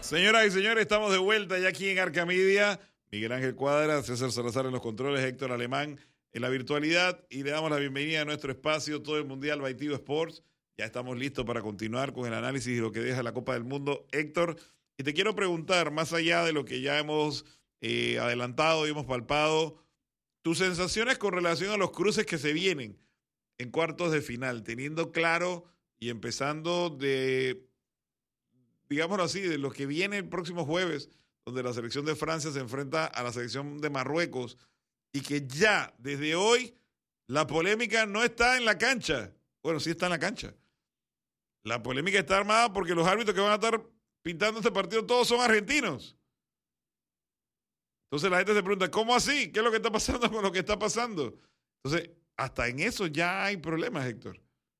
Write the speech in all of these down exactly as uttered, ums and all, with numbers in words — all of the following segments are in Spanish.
Señoras y señores, estamos de vuelta ya aquí en Arca Media. Miguel Ángel Cuadra, César Salazar en los controles, Héctor Alemán en la virtualidad. Y le damos la bienvenida a nuestro espacio, todo el Mundial Baitido Sports. Ya estamos listos para continuar con el análisis de lo que deja la Copa del Mundo. Héctor, y te quiero preguntar, más allá de lo que ya hemos eh, adelantado y hemos palpado, tus sensaciones con relación a los cruces que se vienen en cuartos de final, teniendo claro y empezando de, digámoslo así, de lo que viene el próximo jueves, donde la selección de Francia se enfrenta a la selección de Marruecos, y que ya, desde hoy, la polémica no está en la cancha. Bueno, sí está en la cancha. La polémica está armada porque los árbitros que van a estar pintando este partido todos son argentinos. Entonces la gente se pregunta, ¿cómo así? ¿Qué es lo que está pasando con lo que está pasando? Entonces, hasta en eso ya hay problemas, Héctor.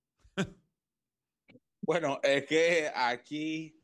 Bueno, es que aquí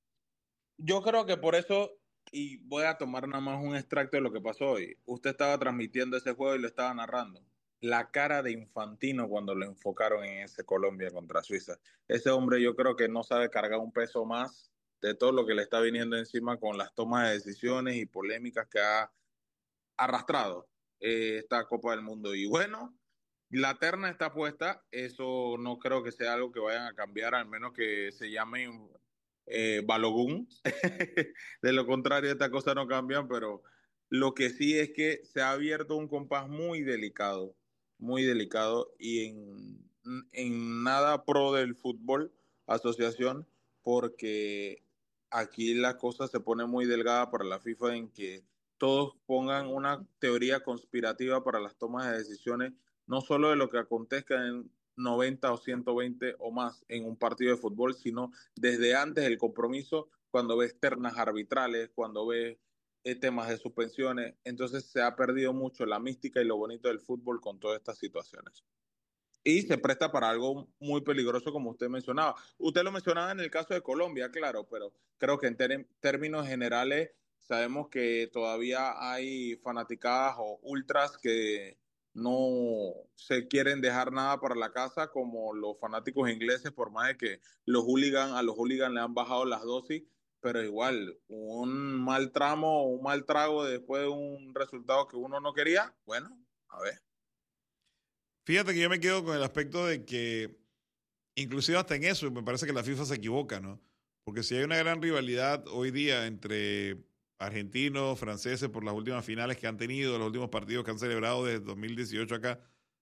yo creo que por eso, y voy a tomar nada más un extracto de lo que pasó hoy. Usted estaba transmitiendo ese juego y lo estaba narrando. La cara de Infantino cuando lo enfocaron en ese Colombia contra Suiza. Ese hombre yo creo que no sabe cargar un peso más de todo lo que le está viniendo encima con las tomas de decisiones y polémicas que ha arrastrado eh, esta Copa del Mundo. Y bueno, la terna está puesta, eso no creo que sea algo que vayan a cambiar, al menos que se llamen eh, Balogun. De lo contrario, estas cosas no cambian, pero lo que sí es que se ha abierto un compás muy delicado, muy delicado, y en, en nada pro del fútbol, asociación, porque aquí la cosa se pone muy delgada para la FIFA en que todos pongan una teoría conspirativa para las tomas de decisiones, no solo de lo que acontezca en noventa o ciento veinte o más en un partido de fútbol, sino desde antes del compromiso, cuando ves ternas arbitrales, cuando ves eh, temas de suspensiones. Entonces se ha perdido mucho la mística y lo bonito del fútbol con todas estas situaciones. Y se presta para algo muy peligroso, como usted mencionaba. Usted lo mencionaba en el caso de Colombia, claro, pero creo que en ter- términos generales sabemos que todavía hay fanaticadas o ultras que no se quieren dejar nada para la casa, como los fanáticos ingleses, por más de que los hooligans, a los hooligans le han bajado las dosis, pero igual, un mal tramo o un mal trago después de un resultado que uno no quería, bueno, a ver. Fíjate que yo me quedo con el aspecto de que, inclusive hasta en eso, me parece que la FIFA se equivoca, ¿no? Porque si hay una gran rivalidad hoy día entre argentinos, franceses, por las últimas finales que han tenido, los últimos partidos que han celebrado desde dos mil dieciocho acá,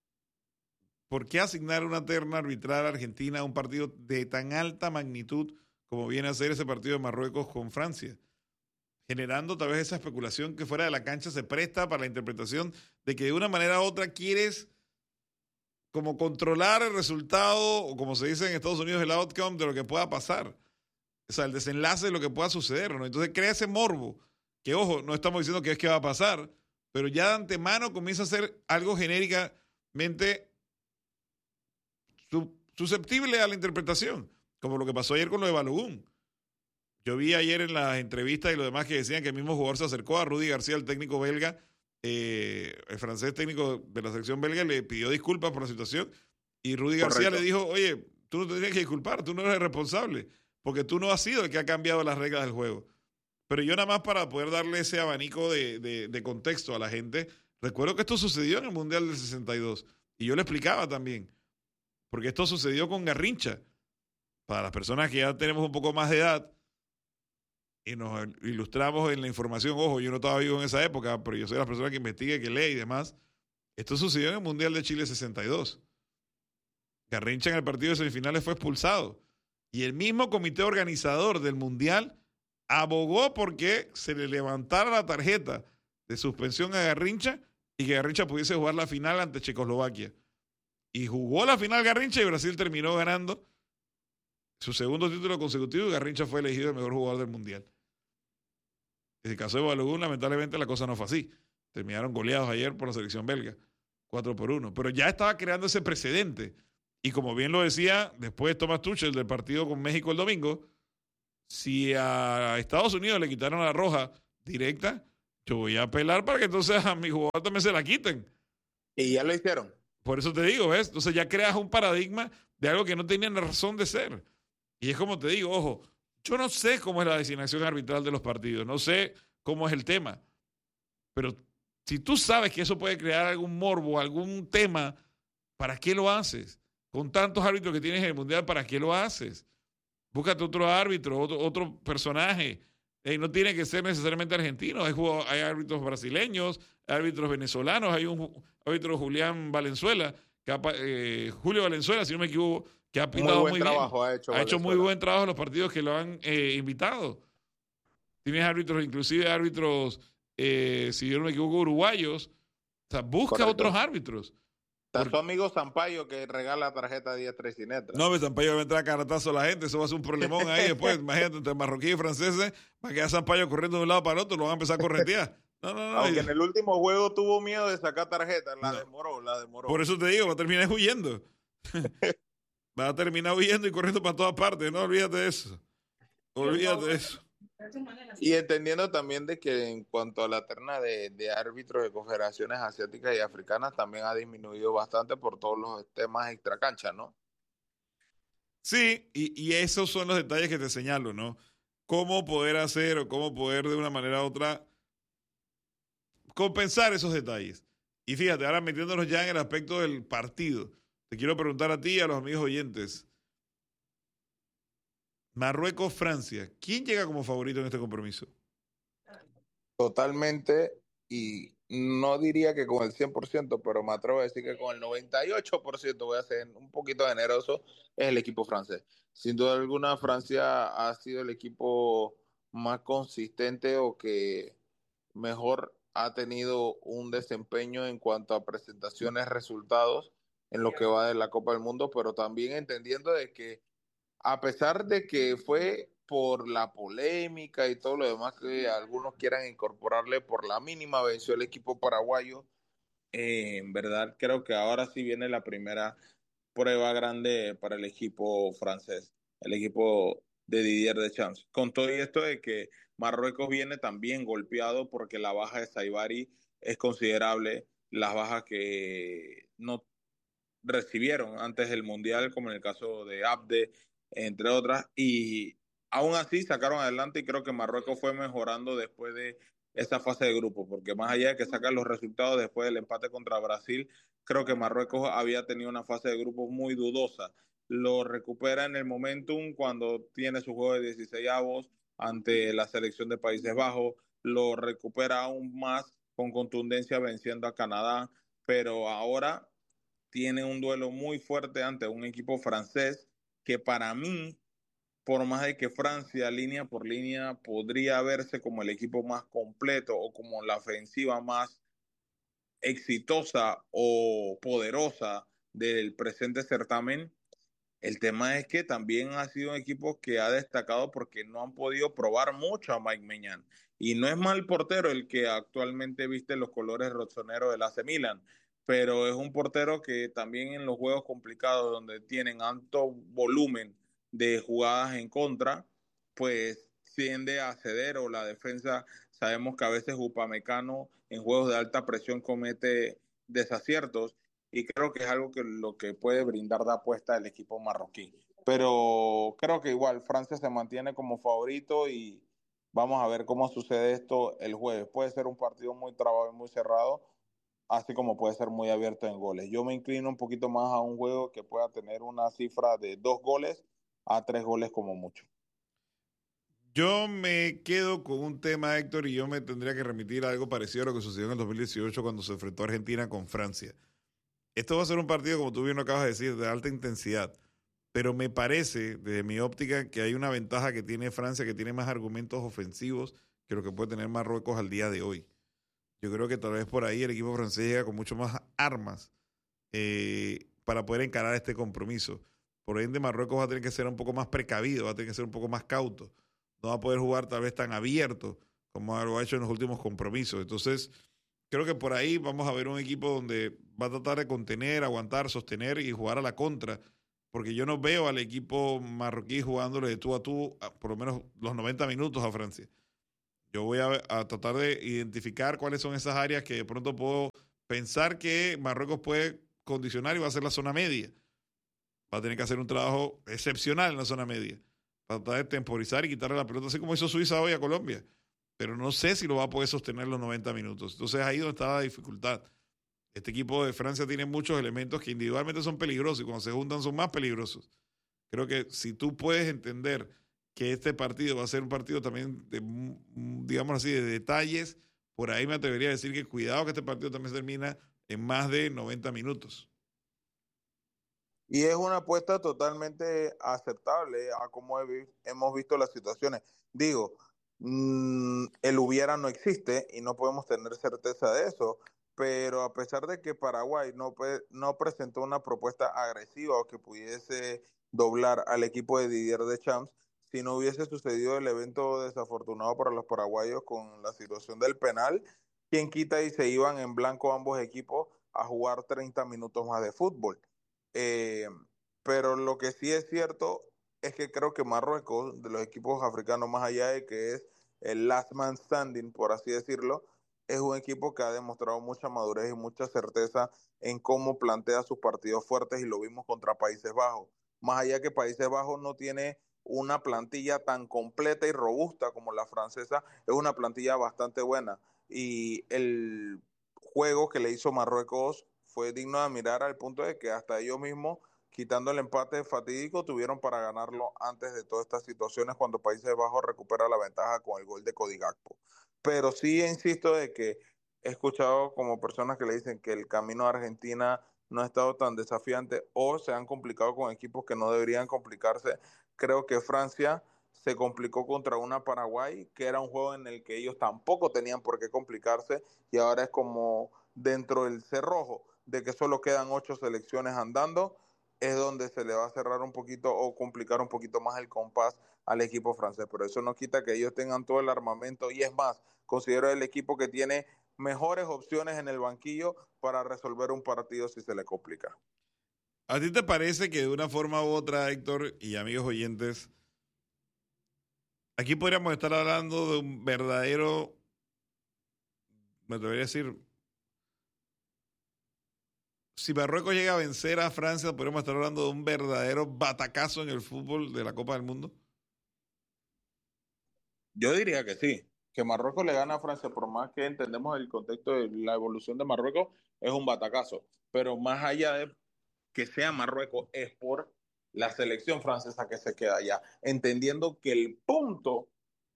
¿por qué asignar una terna arbitral argentina a un partido de tan alta magnitud como viene a ser ese partido de Marruecos con Francia? Generando tal vez esa especulación que fuera de la cancha se presta para la interpretación de que de una manera u otra quieres como controlar el resultado, o como se dice en Estados Unidos, el outcome de lo que pueda pasar. O sea, el desenlace de lo que pueda suceder, ¿no? Entonces crea ese morbo, que ojo, no estamos diciendo que es que va a pasar, pero ya de antemano comienza a ser algo genéricamente susceptible a la interpretación, como lo que pasó ayer con lo de Balogun. Yo vi ayer en las entrevistas y lo demás que decían que el mismo jugador se acercó a Rudy García, el técnico belga, eh, el francés técnico de la selección belga, le pidió disculpas por la situación y Rudy García Correcto. le dijo, oye, tú no te tienes que disculpar, tú no eres el responsable, porque tú no has sido el que ha cambiado las reglas del juego. Pero yo nada más para poder darle ese abanico de, de, de contexto a la gente, recuerdo que esto sucedió en el Mundial del sesenta y dos y yo le explicaba también, porque esto sucedió con Garrincha. Para las personas que ya tenemos un poco más de edad, y nos ilustramos en la información, ojo, yo no estaba vivo en esa época, pero yo soy la persona que investiga, que lee y demás. Esto sucedió en el Mundial de Chile sesenta y dos. Garrincha en el partido de semifinales fue expulsado. Y el mismo comité organizador del Mundial abogó porque se le levantara la tarjeta de suspensión a Garrincha y que Garrincha pudiese jugar la final ante Checoslovaquia. Y jugó la final Garrincha y Brasil terminó ganando su segundo título consecutivo y Garrincha fue elegido el mejor jugador del Mundial. En el caso de Balogun, lamentablemente la cosa no fue así. Terminaron goleados ayer por la selección belga, cuatro por uno. Pero ya estaba creando ese precedente. Y como bien lo decía después Thomas Tuchel del partido con México el domingo, si a Estados Unidos le quitaron la roja directa, yo voy a apelar para que entonces a mi jugador también se la quiten. Y ya lo hicieron. Por eso te digo, ¿ves? Entonces ya creas un paradigma de algo que no tenía razón de ser. Y es como te digo, ojo, Yo no sé cómo es la designación arbitral de los partidos, no sé cómo es el tema, pero si tú sabes que eso puede crear algún morbo, algún tema, ¿para qué lo haces? Con tantos árbitros que tienes en el Mundial, ¿para qué lo haces? Búscate otro árbitro, otro, otro personaje. Eh, no tiene que ser necesariamente argentino. Hay, hay árbitros brasileños, hay árbitros venezolanos, hay un árbitro Julián Valenzuela, que ha, eh, Julio Valenzuela, si no me equivoco, que ha pitado muy, muy bien. Ha hecho, ha hecho muy buen trabajo en los partidos que lo han eh, invitado. Tienes árbitros, inclusive árbitros, eh, si yo no me equivoco, uruguayos. O sea, busca Correcto. otros árbitros. Está Por... su amigo Sampaio que regala tarjeta diestra y siniestra. No, Sampaio va a entrar a caratazo a la gente, eso va a ser un problemón ahí después. Imagínate, entre marroquíes y franceses, va a quedar Sampaio corriendo de un lado para el otro, lo van a empezar a corretear. No, no, no. Aunque en el último juego tuvo miedo de sacar tarjeta, la no. demoró, la demoró. Por eso te digo, va a terminar huyendo. Va a terminar huyendo y corriendo para todas partes, no olvídate de eso. Olvídate de eso. Y entendiendo también de que en cuanto a la terna de, de árbitros de confederaciones asiáticas y africanas también ha disminuido bastante por todos los temas extracancha, ¿no? Sí, y, y esos son los detalles que te señalo, ¿no? Cómo poder hacer o cómo poder de una manera u otra compensar esos detalles. Y fíjate, ahora metiéndonos ya en el aspecto del partido, te quiero preguntar a ti y a los amigos oyentes. Marruecos-Francia, ¿quién llega como favorito en este compromiso? Totalmente, y no diría que con el cien por ciento, pero me atrevo a decir que con el noventa y ocho por ciento, voy a ser un poquito generoso, es el equipo francés. Sin duda alguna, Francia ha sido el equipo más consistente o que mejor ha tenido un desempeño en cuanto a presentaciones, resultados en lo que va de la Copa del Mundo, pero también entendiendo de que a pesar de que fue por la polémica y todo lo demás que algunos quieran incorporarle, por la mínima venció el equipo paraguayo, eh, en verdad creo que ahora sí viene la primera prueba grande para el equipo francés, el equipo de Didier Deschamps. Con todo esto de que Marruecos viene también golpeado porque la baja de Saibari es considerable, las bajas que no recibieron antes del Mundial, como en el caso de Abde, entre otras, y aún así sacaron adelante y creo que Marruecos fue mejorando después de esa fase de grupo, porque más allá de que sacan los resultados después del empate contra Brasil, creo que Marruecos había tenido una fase de grupos muy dudosa. Lo recupera en el momentum cuando tiene su juego de dieciséis avos ante la selección de Países Bajos, lo recupera aún más con contundencia venciendo a Canadá, pero ahora tiene un duelo muy fuerte ante un equipo francés que para mí, por más de que Francia línea por línea podría verse como el equipo más completo o como la ofensiva más exitosa o poderosa del presente certamen, el tema es que también ha sido un equipo que ha destacado porque no han podido probar mucho a Mike Maignan. Y no es mal portero el que actualmente viste los colores rossoneros del A C Milan, pero es un portero que también en los juegos complicados donde tienen alto volumen de jugadas en contra, pues tiende a ceder o la defensa, sabemos que a veces Upamecano en juegos de alta presión comete desaciertos y creo que es algo que lo que puede brindar de apuesta el equipo marroquí. Pero creo que igual Francia se mantiene como favorito y vamos a ver cómo sucede esto el jueves. Puede ser un partido muy trabado y muy cerrado, así como puede ser muy abierto en goles. Yo me inclino un poquito más a un juego que pueda tener una cifra de dos goles a tres goles como mucho. Yo me quedo con un tema, Héctor, y yo me tendría que remitir a algo parecido a lo que sucedió en el dos mil dieciocho cuando se enfrentó Argentina con Francia. Esto va a ser un partido, como tú bien lo acabas de decir, de alta intensidad, pero me parece, desde mi óptica, que hay una ventaja que tiene Francia, que tiene más argumentos ofensivos que lo que puede tener Marruecos al día de hoy. Yo creo que tal vez por ahí el equipo francés llega con mucho más armas eh, para poder encarar este compromiso. Por ende, Marruecos va a tener que ser un poco más precavido, va a tener que ser un poco más cauto. No va a poder jugar tal vez tan abierto como lo ha hecho en los últimos compromisos. Entonces, creo que por ahí vamos a ver un equipo donde va a tratar de contener, aguantar, sostener y jugar a la contra, porque yo no veo al equipo marroquí jugándole de tú a tú a, por lo menos los noventa minutos a Francia. Yo voy a, a tratar de identificar cuáles son esas áreas que de pronto puedo pensar que Marruecos puede condicionar y va a ser la zona media. Va a tener que hacer un trabajo excepcional en la zona media para tratar de temporizar y quitarle la pelota, así como hizo Suiza hoy a Colombia. Pero no sé si lo va a poder sostener los noventa minutos. Entonces ahí donde está la dificultad. Este equipo de Francia tiene muchos elementos que individualmente son peligrosos y cuando se juntan son más peligrosos. Creo que si tú puedes entender que este partido va a ser un partido también, de, digamos así, de detalles, por ahí me atrevería a decir que cuidado que este partido también se termina en más de noventa minutos. Y es una apuesta totalmente aceptable a cómo he, hemos visto las situaciones. Digo, mmm, el hubiera no existe y no podemos tener certeza de eso, pero a pesar de que Paraguay no, no presentó una propuesta agresiva o que pudiese doblar al equipo de Didier Deschamps, si no hubiese sucedido el evento desafortunado para los paraguayos con la situación del penal, quien quita y se iban en blanco ambos equipos a jugar treinta minutos más de fútbol. Eh, pero lo que sí es cierto es que creo que Marruecos, de los equipos africanos, más allá de que es el last man standing, por así decirlo, es un equipo que ha demostrado mucha madurez y mucha certeza en cómo plantea sus partidos fuertes y lo vimos contra Países Bajos. Más allá que Países Bajos no tiene una plantilla tan completa y robusta como la francesa, es una plantilla bastante buena. Y el juego que le hizo Marruecos fue digno de admirar al punto de que hasta ellos mismos, quitando el empate fatídico, tuvieron para ganarlo antes de todas estas situaciones cuando Países Bajos recupera la ventaja con el gol de Cody Gakpo. Pero sí insisto de que he escuchado como personas que le dicen que el camino a Argentina no ha estado tan desafiante o se han complicado con equipos que no deberían complicarse. Creo que Francia se complicó contra una Paraguay, que era un juego en el que ellos tampoco tenían por qué complicarse y ahora es como dentro del cerrojo de que solo quedan ocho selecciones andando, es donde se le va a cerrar un poquito o complicar un poquito más el compás al equipo francés, pero eso no quita que ellos tengan todo el armamento y es más, considero el equipo que tiene mejores opciones en el banquillo para resolver un partido si se le complica. ¿A ti te parece que de una forma u otra, Héctor y amigos oyentes, aquí podríamos estar hablando de un verdadero, me debería decir, si Marruecos llega a vencer a Francia, podríamos estar hablando de un verdadero batacazo en el fútbol de la Copa del Mundo? Yo diría que sí, que Marruecos le gana a Francia, por más que entendemos el contexto de la evolución de Marruecos, es un batacazo. Pero más allá de que sea Marruecos, es por la selección francesa que se queda allá, entendiendo que el punto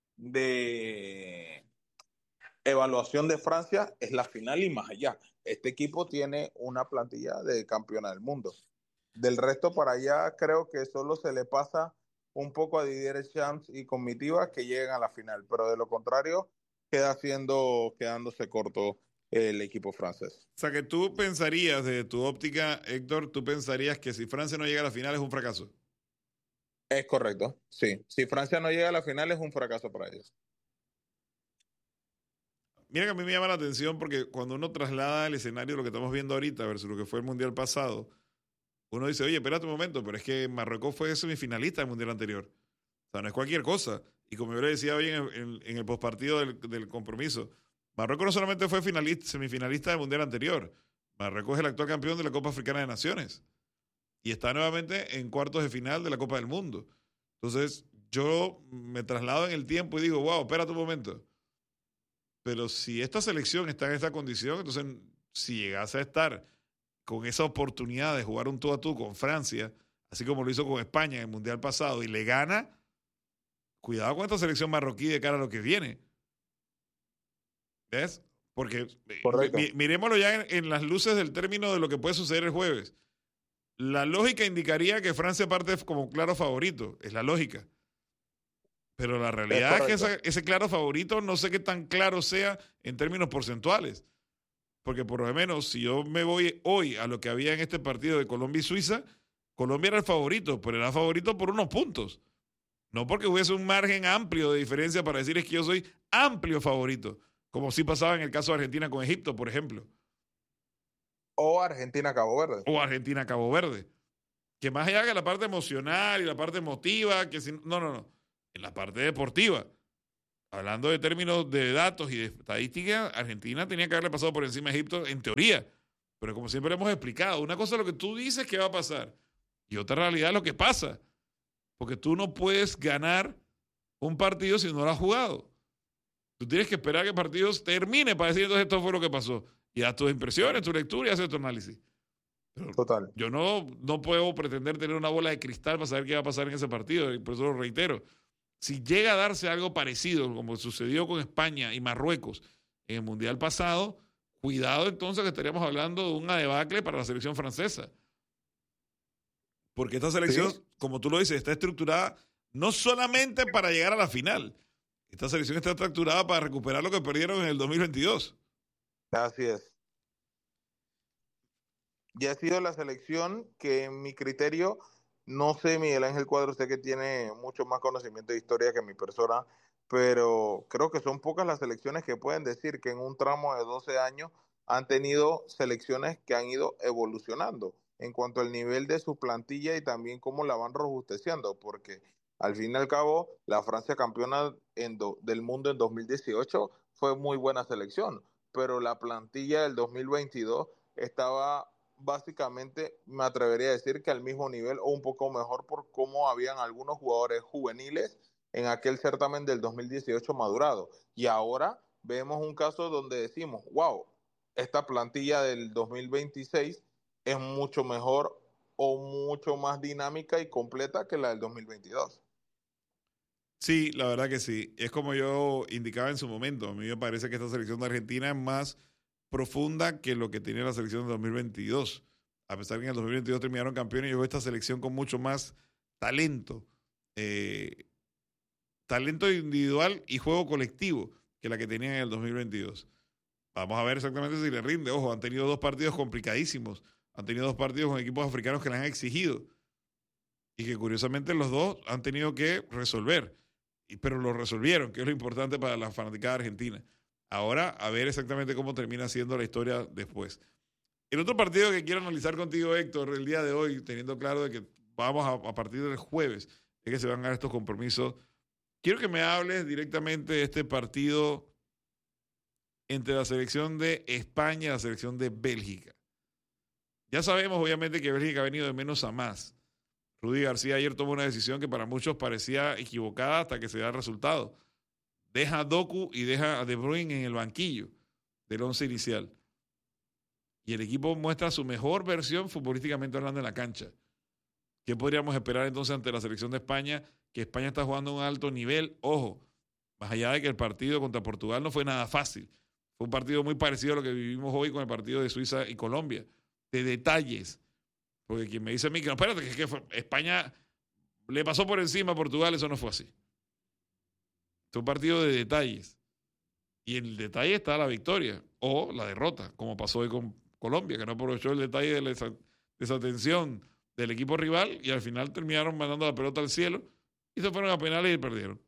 de evaluación de Francia es la final y más allá. Este equipo tiene una plantilla de campeona del mundo. Del resto para allá creo que solo se le pasa un poco a Didier Deschamps y comitiva que lleguen a la final, pero de lo contrario queda haciendo, quedándose corto el equipo francés. O sea que tú pensarías, desde tu óptica, Héctor, tú pensarías que si Francia no llega a la final es un fracaso. Es correcto, sí. Si Francia no llega a la final es un fracaso para ellos. Mira que a mí me llama la atención porque cuando uno traslada el escenario de lo que estamos viendo ahorita versus lo que fue el Mundial pasado, uno dice, oye, espérate un momento, pero es que Marruecos fue semifinalista del Mundial anterior. O sea, no es cualquier cosa. Y como yo le decía hoy en, en, en el postpartido del, del compromiso, Marruecos no solamente fue finalista, semifinalista del Mundial anterior, Marruecos es el actual campeón de la Copa Africana de Naciones. Y está nuevamente en cuartos de final de la Copa del Mundo. Entonces, yo me traslado en el tiempo y digo, wow, espérate un momento. Pero si esta selección está en esta condición, entonces si llegase a estar con esa oportunidad de jugar un tú a tú con Francia, así como lo hizo con España en el Mundial pasado, y le gana, cuidado con esta selección marroquí de cara a lo que viene. ¿Ves? Porque mi, miremoslo ya en, en las luces del término de lo que puede suceder el jueves. La lógica indicaría que Francia parte como claro favorito, es la lógica. Pero la realidad es, es que esa, ese claro favorito no sé qué tan claro sea en términos porcentuales. Porque por lo menos si yo me voy hoy a lo que había en este partido de Colombia y Suiza, Colombia era el favorito, pero era favorito por unos puntos. No porque hubiese un margen amplio de diferencia para decir es que yo soy amplio favorito, como sí pasaba en el caso de Argentina con Egipto, por ejemplo. O Argentina-Cabo Verde. O Argentina-Cabo Verde. Que más allá que la parte emocional y la parte emotiva, que si, no, no, no. En la parte deportiva, hablando de términos de datos y de estadística, Argentina tenía que haberle pasado por encima a Egipto en teoría. Pero como siempre hemos explicado, una cosa es lo que tú dices que va a pasar y otra realidad es lo que pasa. porque tú no puedes ganar un partido si no lo has jugado. Tú tienes que esperar que el partido termine para decir, entonces esto fue lo que pasó. Y haz tus impresiones, tu lectura y haces tu análisis. Pero Total. yo no, no puedo pretender tener una bola de cristal para saber qué va a pasar en ese partido, y por eso lo reitero. Si llega a darse algo parecido, como sucedió con España y Marruecos en el Mundial pasado, cuidado entonces que estaríamos hablando de una debacle para la selección francesa. Porque esta selección, ¿sí?, como tú lo dices, está estructurada no solamente para llegar a la final. Esta selección está estructurada para recuperar lo que perdieron en el dos mil veintidós. Así es. Y ha sido la selección que, en mi criterio, no sé, Miguel Ángel Cuadro, sé que tiene mucho más conocimiento de historia que mi persona, pero creo que son pocas las selecciones que pueden decir que en un tramo de doce años han tenido selecciones que han ido evolucionando en cuanto al nivel de su plantilla y también cómo la van robusteciendo, porque al fin y al cabo la Francia campeona en do, del mundo en dos mil dieciocho fue muy buena selección, pero la plantilla del dos mil veintidós estaba básicamente, me atrevería a decir que al mismo nivel o un poco mejor por cómo habían algunos jugadores juveniles en aquel certamen del dos mil dieciocho madurado. Y ahora vemos un caso donde decimos, wow, esta plantilla del dos mil veintiséis es mucho mejor o mucho más dinámica y completa que la del dos mil veintidós. Sí, la verdad que sí. Es como yo indicaba en su momento. A mí me parece que esta selección de Argentina es más profunda que lo que tenía la selección de dos mil veintidós. A pesar que en el dos mil veintidós terminaron campeones, yo veo esta selección con mucho más talento. Eh, talento individual y juego colectivo que la que tenían en el dos mil veintidós. Vamos a ver exactamente si le rinde. Ojo, han tenido dos partidos complicadísimos. Han tenido dos partidos con equipos africanos que le han exigido. Y que curiosamente los dos han tenido que resolver. Pero lo resolvieron, que es lo importante para la fanaticada argentina. Ahora, a ver exactamente cómo termina siendo la historia después. El otro partido que quiero analizar contigo, Héctor, el día de hoy, teniendo claro de que vamos a, a partir del jueves, es que se van a dar estos compromisos. Quiero que me hables directamente de este partido entre la selección de España y la selección de Bélgica. Ya sabemos, obviamente, que Bélgica ha venido de menos a más. Rudy García ayer tomó una decisión que para muchos parecía equivocada hasta que se da el resultado. Deja a Doku y deja a De Bruyne en el banquillo del once inicial. Y el equipo muestra su mejor versión futbolísticamente hablando en la cancha. ¿Qué podríamos esperar entonces ante la selección de España? Que España está jugando a un alto nivel. Ojo, más allá de que el partido contra Portugal no fue nada fácil. Fue un partido muy parecido a lo que vivimos hoy con el partido de Suiza y Colombia. De detalles. Porque quien me dice a mí que no, espérate, que, que fue, España le pasó por encima a Portugal, eso no fue así. Fue un partido de detalles. Y en el detalle está la victoria o la derrota, como pasó hoy con Colombia, que no aprovechó el detalle de la desatención del equipo rival y al final terminaron mandando la pelota al cielo y se fueron a penales y perdieron.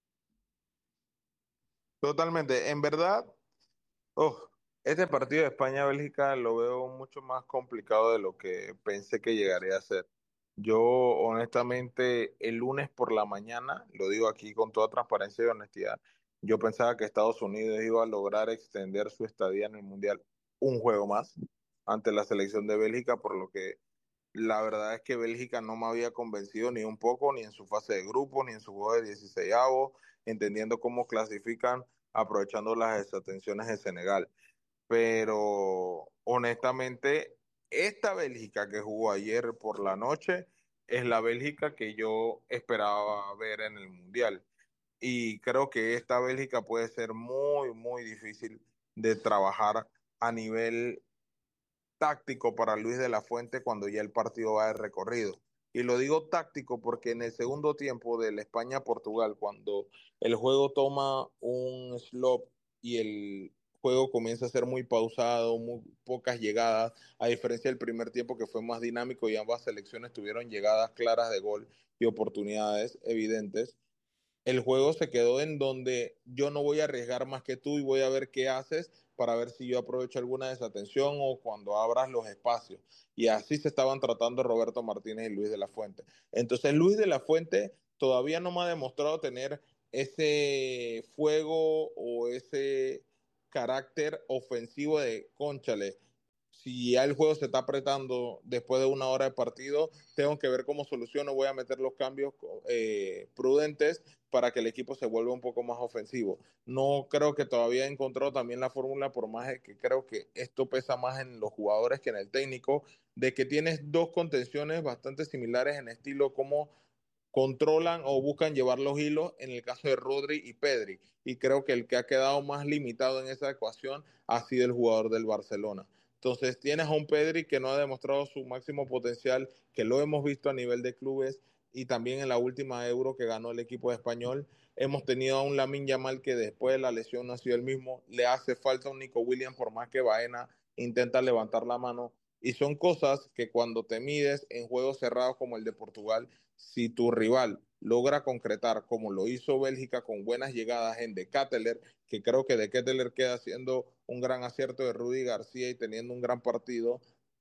Totalmente. En verdad, oh, este partido de España-Bélgica lo veo mucho más complicado de lo que pensé que llegaría a ser. Yo, honestamente, el lunes por la mañana, lo digo aquí con toda transparencia y honestidad, yo pensaba que Estados Unidos iba a lograr extender su estadía en el Mundial un juego más ante la selección de Bélgica, por lo que la verdad es que Bélgica no me había convencido ni un poco, ni en su fase de grupo, ni en su juego de dieciséis, entendiendo cómo clasifican, aprovechando las desatenciones de Senegal. Pero honestamente, esta Bélgica que jugó ayer por la noche es la Bélgica que yo esperaba ver en el Mundial. Y creo que esta Bélgica puede ser muy, muy difícil de trabajar a nivel táctico para Luis de la Fuente cuando ya el partido va de recorrido. Y lo digo táctico porque en el segundo tiempo del España-Portugal, cuando el juego toma un slop y el juego comienza a ser muy pausado, muy pocas llegadas, a diferencia del primer tiempo que fue más dinámico y ambas selecciones tuvieron llegadas claras de gol y oportunidades evidentes, el juego se quedó en donde yo no voy a arriesgar más que tú y voy a ver qué haces para ver si yo aprovecho alguna desatención o cuando abras los espacios. Y así se estaban tratando Roberto Martínez y Luis de la Fuente. Entonces Luis de la Fuente todavía no me ha demostrado tener ese fuego o ese carácter ofensivo de cónchale. si ya el juego se está apretando después de una hora de partido, tengo que ver cómo soluciono, voy a meter los cambios eh, prudentes para que el equipo se vuelva un poco más ofensivo. No creo que todavía he encontrado también la fórmula, por más que creo que esto pesa más en los jugadores que en el técnico, de que tienes dos contenciones bastante similares en estilo como controlan o buscan llevar los hilos en el caso de Rodri y Pedri. Y creo que el que ha quedado más limitado en esa ecuación ha sido el jugador del Barcelona. Entonces tienes a un Pedri que no ha demostrado su máximo potencial, que lo hemos visto a nivel de clubes y también en la última Euro que ganó el equipo español. Hemos tenido a un Lamine Yamal que después de la lesión no ha sido el mismo. Le hace falta un Nico Williams por más que Baena intenta levantar la mano. Y son cosas que cuando te mides en juegos cerrados como el de Portugal, si tu rival logra concretar como lo hizo Bélgica con buenas llegadas en De Ketelaere, que creo que De Ketelaere queda haciendo un gran acierto de Rudy García y teniendo un gran partido,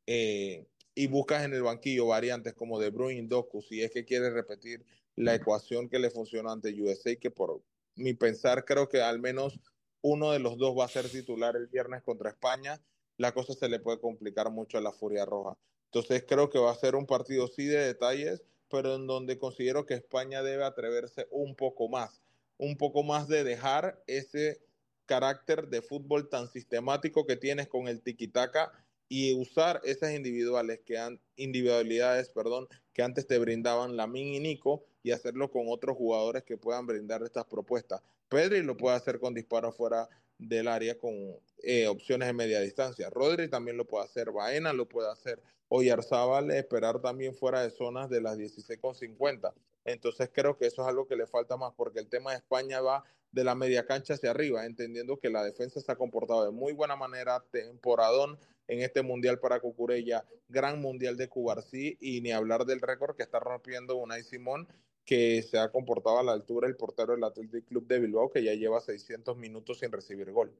eh, y buscas en el banquillo variantes como De Bruyne y Doku, si es que quieres repetir la ecuación que le funcionó ante U S A, que por mi pensar creo que al menos uno de los dos va a ser titular el viernes contra España, la cosa se le puede complicar mucho a la Furia Roja. Entonces creo que va a ser un partido sí de detalles, pero en donde considero que España debe atreverse un poco más, un poco más de dejar ese carácter de fútbol tan sistemático que tienes con el tiki-taka y usar esas individuales que han, individualidades perdón, que antes te brindaban Lamine y Nico y hacerlo con otros jugadores que puedan brindar estas propuestas. Pedri lo puede hacer con disparos fuera del área con eh, opciones de media distancia. Rodri también lo puede hacer, Baena lo puede hacer, Oyarzábal esperar también fuera de zonas de las dieciséis con cincuenta. Entonces creo que eso es algo que le falta más, porque el tema de España va de la media cancha hacia arriba, entendiendo que la defensa se ha comportado de muy buena manera, temporadón en este mundial para Cucurella, gran mundial de Cubarsí, y ni hablar del récord que está rompiendo Unai Simón, que se ha comportado a la altura del portero del Athletic Club de Bilbao, que ya lleva seiscientos minutos sin recibir gol.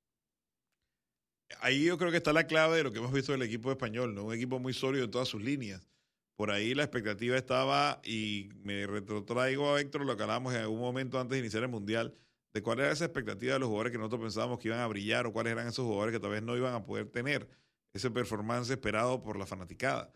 Ahí yo creo que está la clave de lo que hemos visto del equipo español, ¿no? Un equipo muy sólido en todas sus líneas. Por ahí la expectativa estaba, y me retrotraigo a Héctor lo que hablábamos en algún momento antes de iniciar el Mundial, de cuál era esa expectativa de los jugadores que nosotros pensábamos que iban a brillar o cuáles eran esos jugadores que tal vez no iban a poder tener ese performance esperado por la fanaticada.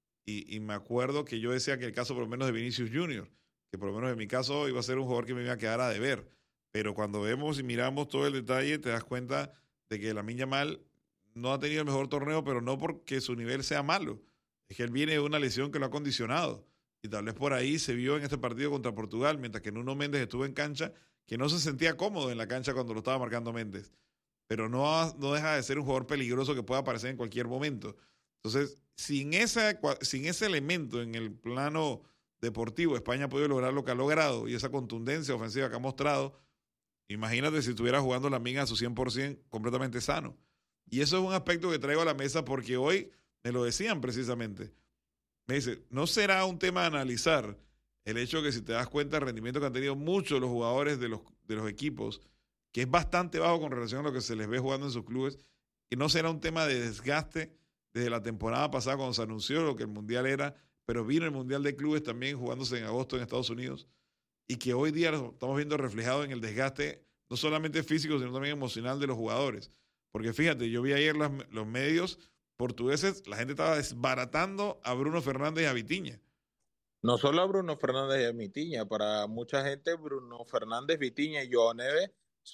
Y, y me acuerdo que yo decía que el caso por lo menos de Vinicius Junior, que por lo menos en mi caso iba a ser un jugador que me iba a quedar a deber. Pero cuando vemos y miramos todo el detalle, te das cuenta de que Lamine Yamal no ha tenido el mejor torneo, pero no porque su nivel sea malo. Es que él viene de una lesión que lo ha condicionado. Y tal vez por ahí se vio en este partido contra Portugal, mientras que Nuno Méndez estuvo en cancha, que no se sentía cómodo en la cancha cuando lo estaba marcando Méndez. Pero no, no deja de ser un jugador peligroso que puede aparecer en cualquier momento. Entonces, sin, esa, sin ese elemento en el plano deportivo, España ha podido lograr lo que ha logrado y esa contundencia ofensiva que ha mostrado. Imagínate si estuviera jugando Lamine a su cien por ciento completamente sano. Y eso es un aspecto que traigo a la mesa porque hoy me lo decían precisamente. Me dice, ¿no será un tema de analizar el hecho que si te das cuenta el rendimiento que han tenido muchos de los jugadores de los, de los equipos, que es bastante bajo con relación a lo que se les ve jugando en sus clubes, y no será un tema de desgaste desde la temporada pasada cuando se anunció lo que el Mundial era, pero vino el Mundial de Clubes también jugándose en agosto en Estados Unidos, y que hoy día lo estamos viendo reflejado en el desgaste no solamente físico, sino también emocional de los jugadores. Porque fíjate, yo vi ayer las, los medios portugueses, la gente estaba desbaratando a Bruno Fernández y a Vitinha. No solo a Bruno Fernández y a Vitinha, para mucha gente Bruno Fernández, Vitinha y Joao Neves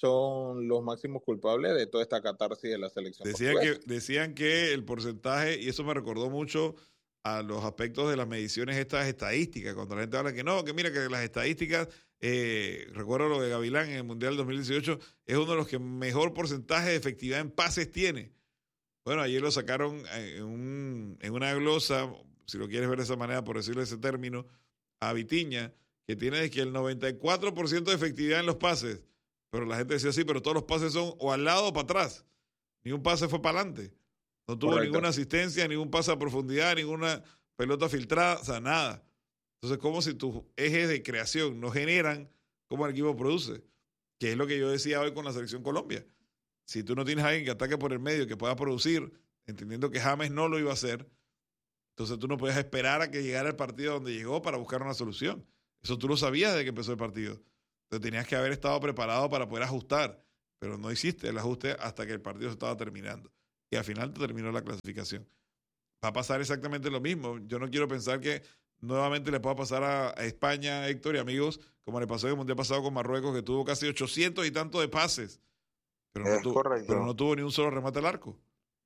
son los máximos culpables de toda esta catarsis de la selección decían que, decían que el porcentaje, y eso me recordó mucho a los aspectos de las mediciones estas estadísticas, cuando la gente habla que no, que mira que las estadísticas, eh, recuerdo lo de Gavilán en el Mundial dos mil dieciocho, es uno de los que mejor porcentaje de efectividad en pases tiene. Bueno, ayer lo sacaron en, un, en una glosa, si lo quieres ver de esa manera, por decirlo ese término, a Vitinha, que tiene de que el noventa y cuatro por ciento de efectividad en los pases. Pero la gente decía sí, pero todos los pases son o al lado o para atrás. Ni un pase fue para adelante. No tuvo Correcto. Ninguna asistencia, ningún pase a profundidad, ninguna pelota filtrada, o sea, nada. Entonces, como si tus ejes de creación no generan, ¿cómo el equipo produce? Que es lo que yo decía hoy con la Selección Colombia. Si tú no tienes a alguien que ataque por el medio, que pueda producir, entendiendo que James no lo iba a hacer, entonces tú no puedes esperar a que llegara el partido donde llegó para buscar una solución. Eso tú lo sabías desde que empezó el partido. Entonces tenías que haber estado preparado para poder ajustar, pero no hiciste el ajuste hasta que el partido se estaba terminando. y al final te terminó la clasificación. Va a pasar exactamente lo mismo. Yo no quiero pensar que nuevamente le pueda pasar a, a España, Héctor y amigos, como le pasó en el Mundial pasado con Marruecos, que tuvo casi ochocientos y tanto de pases, pero no, Es tu, correcto. pero no tuvo ni un solo remate al arco.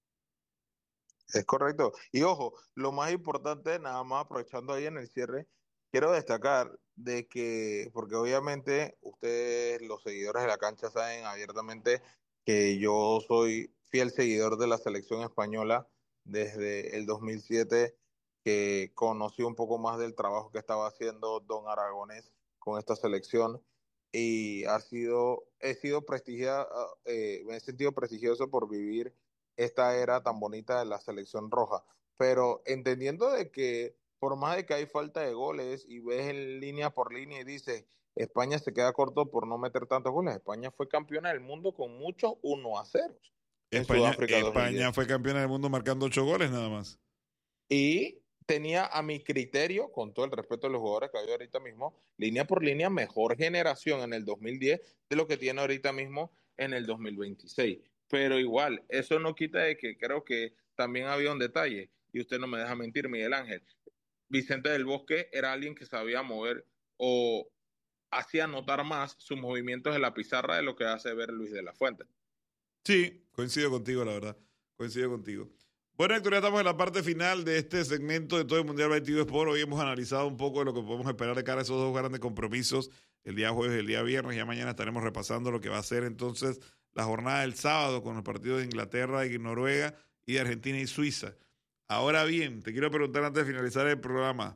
Es correcto. Y ojo, lo más importante, nada más aprovechando ahí en el cierre, quiero destacar de que, porque obviamente ustedes, los seguidores de la cancha, saben abiertamente que yo soy fiel seguidor de la selección española desde el dos mil siete, que conocí un poco más del trabajo que estaba haciendo Don Aragonés con esta selección y ha sido, he sido prestigiado, eh, me he sentido prestigioso por vivir esta era tan bonita de la selección roja, pero entendiendo de que por más de que hay falta de goles y ves en línea por línea y dices, España se queda corto por no meter tantos goles, España fue campeona del mundo con muchos uno a cero en España, Sudáfrica dos mil diez. España fue campeona del mundo marcando ocho goles nada más. Y tenía a mi criterio, con todo el respeto de los jugadores que hay ahorita mismo, línea por línea, mejor generación en el dos mil diez de lo que tiene ahorita mismo en el dos mil veintiséis. Pero igual, eso no quita de que creo que también había un detalle, y usted no me deja mentir, Miguel Ángel. Vicente del Bosque era alguien que sabía mover o hacía notar más sus movimientos en la pizarra de lo que hace ver Luis de la Fuente. Sí, coincido contigo, la verdad. Coincido contigo. Bueno, Héctor, ya estamos en la parte final de este segmento de todo el Mundial veintidós Sport. Hoy hemos analizado un poco de lo que podemos esperar de cara a esos dos grandes compromisos, el día jueves y el día viernes. Ya mañana estaremos repasando lo que va a ser entonces la jornada del sábado con los partidos de Inglaterra y Noruega y de Argentina y Suiza. Ahora bien, te quiero preguntar antes de finalizar el programa,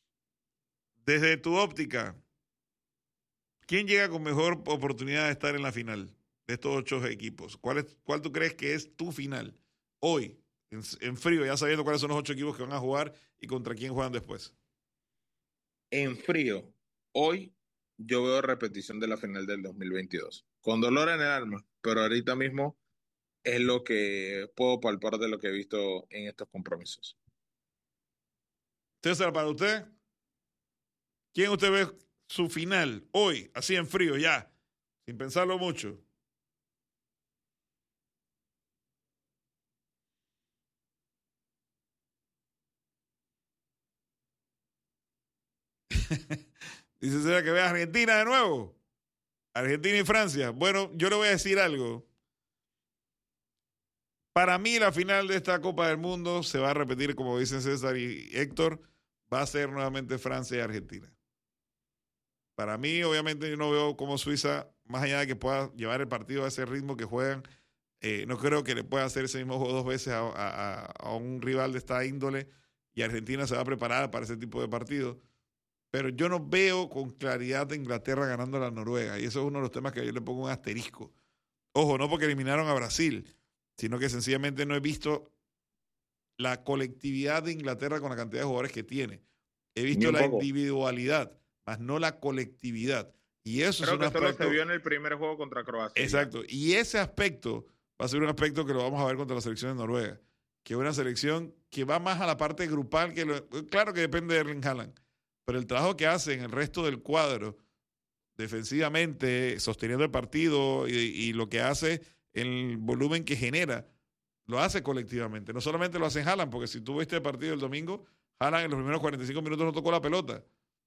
desde tu óptica, ¿quién llega con mejor oportunidad de estar en la final de estos ocho equipos? ¿Cuál, es, cuál tú crees que es tu final hoy? En, en frío, ya sabiendo cuáles son los ocho equipos que van a jugar y contra quién juegan después. En frío, hoy yo veo repetición de la final del dos mil veintidós. Con dolor en el alma, pero ahorita mismo es lo que puedo palpar de lo que he visto en estos compromisos. César, para usted, ¿quién usted ve su final hoy, así en frío, ya, sin pensarlo mucho? Dice, ¿será que ve a Argentina de nuevo? Argentina y Francia. Bueno, yo le voy a decir algo. Para mí la final de esta Copa del Mundo se va a repetir, como dicen César y Héctor, va a ser nuevamente Francia y Argentina. Para mí, obviamente, yo no veo cómo Suiza, más allá de que pueda llevar el partido a ese ritmo que juegan, eh, no creo que le pueda hacer ese mismo juego dos veces a, a, a un rival de esta índole, y Argentina se va a preparar para ese tipo de partido. Pero yo no veo con claridad a Inglaterra ganando a la Noruega, y eso es uno de los temas que yo le pongo un asterisco. Ojo, no porque eliminaron a Brasil, sino que sencillamente no he visto la colectividad de Inglaterra con la cantidad de jugadores que tiene. He visto la individualidad, más no la colectividad. Y eso Creo es un que aspecto... solo se vio en el primer juego contra Croacia. Exacto. Y ese aspecto va a ser un aspecto que lo vamos a ver contra la selección de Noruega, que es una selección que va más a la parte grupal. Que lo... Claro que depende de Erling Haaland, pero el trabajo que hace en el resto del cuadro, defensivamente, sosteniendo el partido y, y lo que hace, el volumen que genera, lo hace colectivamente. No solamente lo hace Haaland, porque si tú viste el partido el domingo, Haaland en los primeros cuarenta y cinco minutos no tocó la pelota.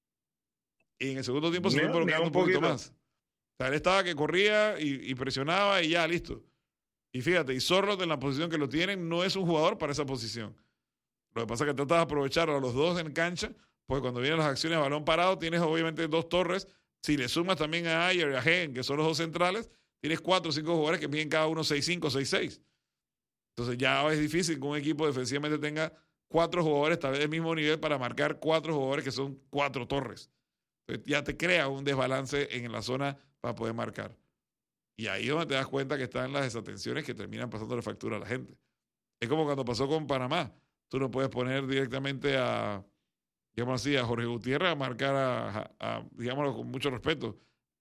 Y en el segundo tiempo se fue involucrando un poquito más. O sea, él estaba que corría y, y presionaba y ya, listo. Y fíjate, y Sorloth en la posición que lo tienen no es un jugador para esa posición. Lo que pasa es que tratas de aprovechar a los dos en cancha, porque cuando vienen las acciones a balón parado, tienes obviamente dos torres. Si le sumas también a Ayer y a Hen, que son los dos centrales, tienes cuatro o cinco jugadores que miden cada uno seis cinco, seis seis. Entonces ya es difícil que un equipo defensivamente tenga cuatro jugadores tal vez del mismo nivel para marcar cuatro jugadores que son cuatro torres. Entonces ya te crea un desbalance en la zona para poder marcar. Y ahí es donde te das cuenta que están las desatenciones que terminan pasando la factura a la gente. Es como cuando pasó con Panamá. Tú no puedes poner directamente a, digamos así, a Jorge Gutiérrez a marcar a, a, a digámoslo con mucho respeto,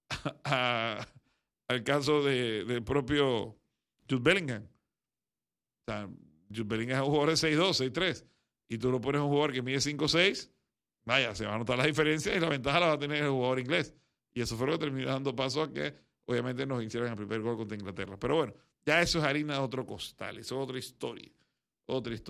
a, a, al caso de, del propio Jude Bellingham. O sea, Jude Bellingham es un jugador de seis dos, seis tres, y tú lo pones a un jugador que mide cinco seis, vaya, se van a notar las diferencias y la ventaja la va a tener el jugador inglés. Y eso fue lo que terminó dando paso a que, obviamente, nos hicieran el primer gol contra Inglaterra. Pero bueno, Ya eso es harina de otro costal, eso es otra historia. Otra historia.